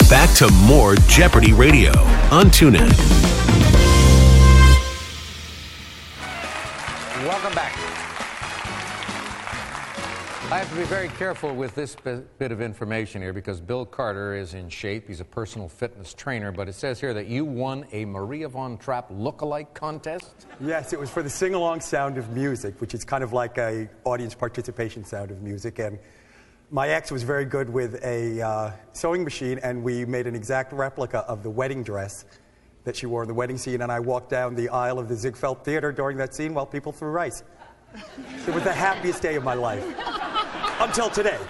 Back to more Jeopardy Radio on TuneIn. Welcome back. I have to be very careful with this bit of information here because Bill Carter is in shape. He's a personal fitness trainer, but it says here that you won a Maria von Trapp look-alike contest? Yes, it was for the sing-along Sound of Music, which is kind of like a audience participation Sound of Music. And my ex was very good with a sewing machine, and we made an exact replica of the wedding dress that she wore in the wedding scene, and I walked down the aisle of the Ziegfeld Theater during that scene while people threw rice. It was the happiest day of my life. Until today.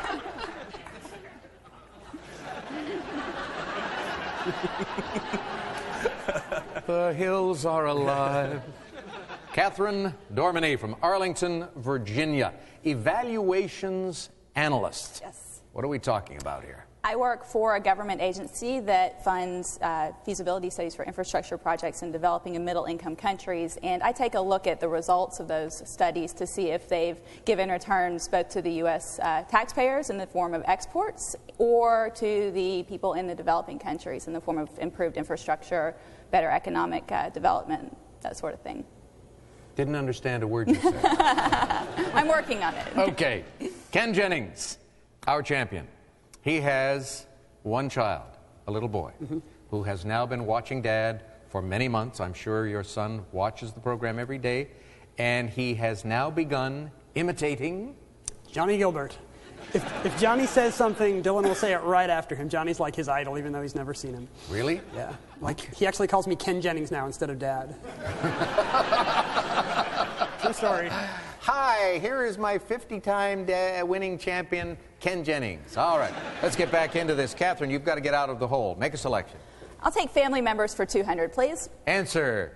The hills are alive. Catherine Dorminey from Arlington, Virginia. Evaluations analyst. Yes. What are we talking about here? I work for a government agency that funds feasibility studies for infrastructure projects in developing and middle-income countries, and I take a look at the results of those studies to see if they've given returns both to the U.S. Taxpayers in the form of exports or to the people in the developing countries in the form of improved infrastructure, better economic development, that sort of thing. Didn't understand a word you said. I'm working on it. Okay. Ken Jennings, our champion. He has one child, a little boy, who has now been watching Dad for many months. I'm sure your son watches the program every day. And he has now begun imitating Johnny Gilbert. If Johnny says something, Dylan will say it right after him. Johnny's like his idol, even though he's never seen him. Really? Yeah. Like, he actually calls me Ken Jennings now instead of Dad. True story. Hi, here is my 50-time winning champion, Ken Jennings. All right, let's get back into this. Catherine, you've got to get out of the hole. Make a selection. I'll take family members for 200, please. Answer.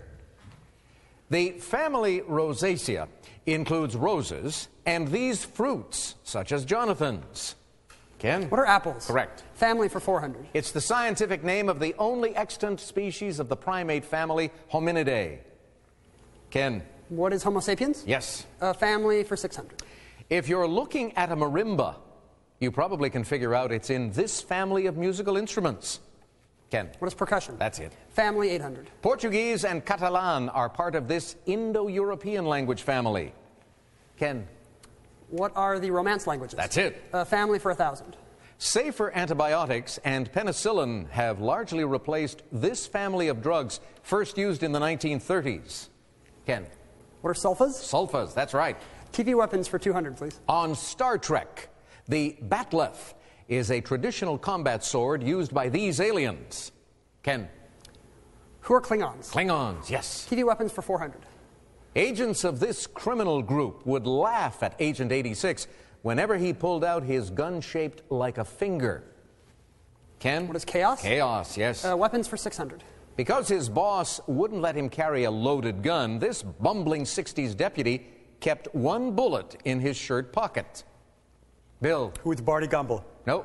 The family Rosacea includes roses and these fruits, such as Jonathan's. Ken? What are apples? Correct. Family for 400. It's the scientific name of the only extant species of the primate family, Hominidae. Ken? What is Homo sapiens? Yes. Family for 600. If you're looking at a marimba, you probably can figure out it's in this family of musical instruments. Ken? What is percussion? That's it. Family 800. Portuguese and Catalan are part of this Indo-European language family. Ken? What are the Romance languages? That's it. Family for 1,000. Safer antibiotics and penicillin have largely replaced this family of drugs first used in the 1930s. Ken? What are sulfas? Sulfas, that's right. TV weapons for 200, please. On Star Trek, the Batleth is a traditional combat sword used by these aliens. Ken? Who are Klingons? Klingons, yes. TV weapons for 400. Agents of this criminal group would laugh at Agent 86 whenever he pulled out his gun shaped like a finger. Ken? What is chaos? Chaos, yes. Weapons for 600. Because his boss wouldn't let him carry a loaded gun, this bumbling 60s deputy kept one bullet in his shirt pocket. Bill? Who is Barney Gumble? No.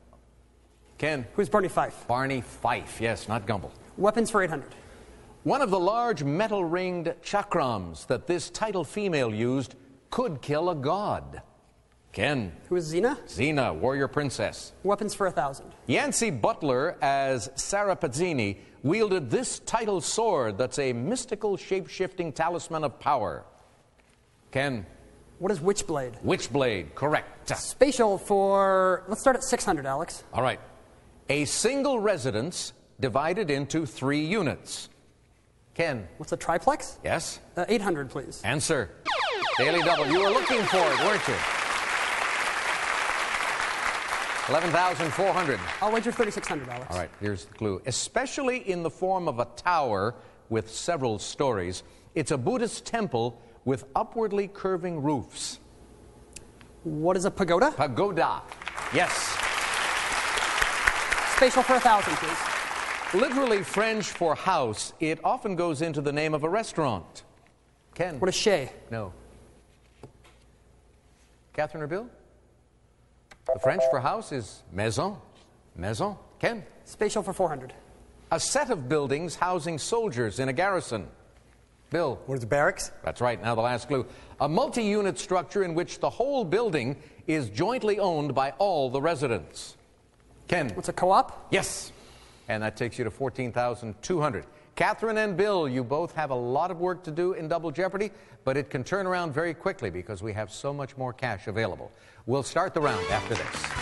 Ken? Who's Barney Fife? Barney Fife, yes, not Gumble. Weapons for 800. One of the large metal-ringed chakrams that this title female used could kill a god. Ken? Who is Xena? Xena, warrior princess. Weapons for 1,000. Yancey Butler, as Sarah Pazzini, wielded this title sword that's a mystical shape-shifting talisman of power. Ken? What is Witchblade? Witchblade, correct. Spatial for, let's start at 600, Alex. All right. A single residence divided into 3 units. Ken? What's a triplex? Yes? 800, please. Answer. Daily Double. You were looking for it, weren't you? 11,400. I'll wager 3,600, Alex. All right, here's the clue. Especially in the form of a tower with several stories, it's a Buddhist temple with upwardly curving roofs. What is a pagoda? Pagoda. Yes. Spatial for 1,000, please. Literally French for house, it often goes into the name of a restaurant. Ken? What is chez? No. Catherine or Bill? The French for house is maison. Maison. Ken? Spatial for 400. A set of buildings housing soldiers in a garrison. Bill? What is barracks? That's right. Now the last clue. A multi-unit structure in which the whole building is jointly owned by all the residents. Ken. What's a co-op? Yes. And that takes you to $14,200. Catherine and Bill, you both have a lot of work to do in Double Jeopardy, but it can turn around very quickly because we have so much more cash available. We'll start the round after this.